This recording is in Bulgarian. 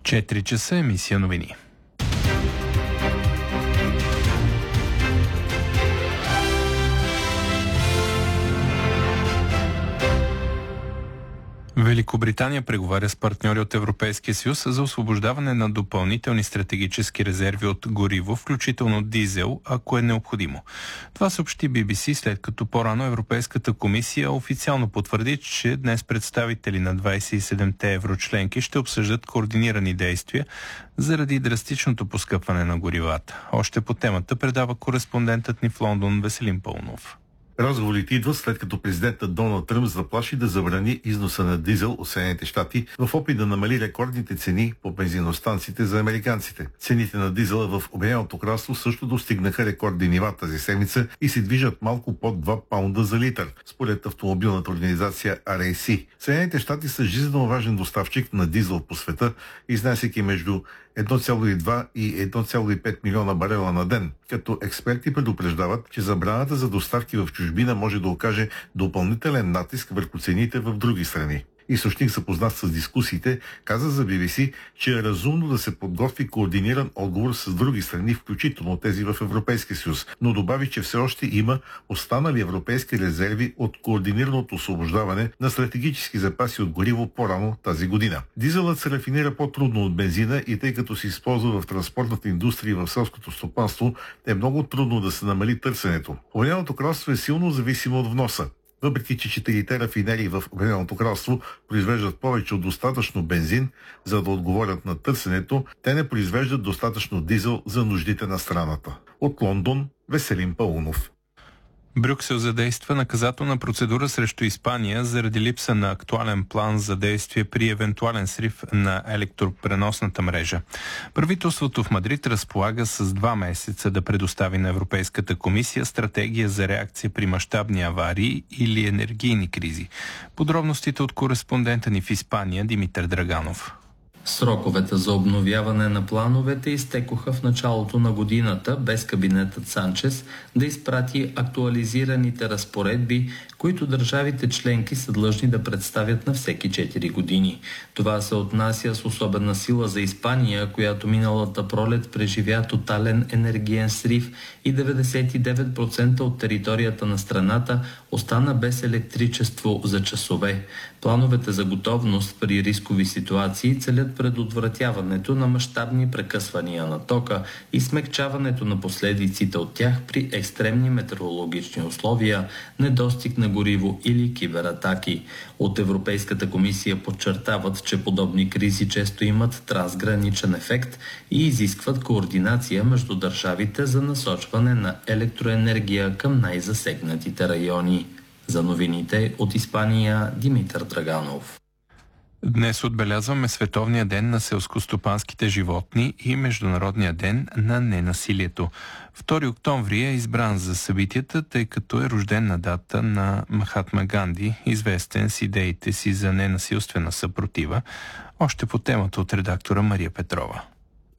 4 часа, емисия новини. Великобритания преговаря с партньори от Европейския съюз за освобождаване на допълнителни стратегически резерви от гориво, включително дизел, ако е необходимо. Това съобщи BBC, след като по-рано Европейската комисия официално потвърди, че днес представители на 27-те еврочленки ще обсъждат координирани действия заради драстичното поскъпване на горивата. Още по темата предава кореспондентът ни в Лондон Веселин Паунов. Разговорите идват след като президентът Доналд Тръмп заплаши да забрани износа на дизел от Съединените щати в опит да намали рекордните цени по бензиностанциите за американците. Цените на дизела в Обединеното кралство също достигнаха рекордни нива тази седмица и се движат малко под 2 паунда за литър, според автомобилната организация RAC. Съединените щати са жизненно важен доставчик на дизел по света, изнасяйки между 1,2 и 1,5 милиона барела на ден, като експерти предупреждават, че забраната за доставки в чужбина може да окаже допълнителен натиск върху цените в други страни. Източник, запознат с дискусиите, каза за BBC, че е разумно да се подготви координиран отговор с други страни, включително тези в Европейския съюз, но добави, че все още има останали европейски резерви от координираното освобождаване на стратегически запаси от гориво по-рано тази година. Дизелът се рафинира по-трудно от бензина и тъй като се използва в транспортната индустрия и в селското стопанство, е много трудно да се намали търсенето. Обединеното кралство е силно зависимо от вноса. Въпреки че 4-те рафинерии в Обединеното кралство произвеждат повече от достатъчно бензин, за да отговорят на търсенето, те не произвеждат достатъчно дизел за нуждите на страната. От Лондон, Веселин Паунов. Брюксел задейства наказателна процедура срещу Испания заради липса на актуален план за действие при евентуален срив на електропреносната мрежа. Правителството в Мадрид разполага с 2 месеца да предостави на Европейската комисия стратегия за реакция при мащабни аварии или енергийни кризи. Подробностите от кореспондента ни в Испания Димитър Драганов. Сроковете за обновяване на плановете изтекоха в началото на годината, без кабинетът Санчес да изпрати актуализираните разпоредби, които държавите членки са длъжни да представят на всеки 4 години. Това се отнася с особена сила за Испания, която миналата пролет преживя тотален енергиен срив и 99% от територията на страната остана без електричество за часове. Плановете за готовност при рискови ситуации целят предотвратяването на мащабни прекъсвания на тока и смекчаването на последиците от тях при екстремни метеорологични условия, недостиг на гориво или кибератаки. От Европейската комисия подчертават, че подобни кризи често имат трансграничен ефект и изискват координация между държавите за насочване на електроенергия към най-засегнатите райони. За новините от Испания Димитър Драганов. Днес отбелязваме Световния ден на селскостопанските животни и Международния ден на ненасилието. 2 октомври е избран за събитията, тъй като е рождена дата на Махатма Ганди, известен с идеите си за ненасилствена съпротива. Още по темата от редактора Мария Петрова.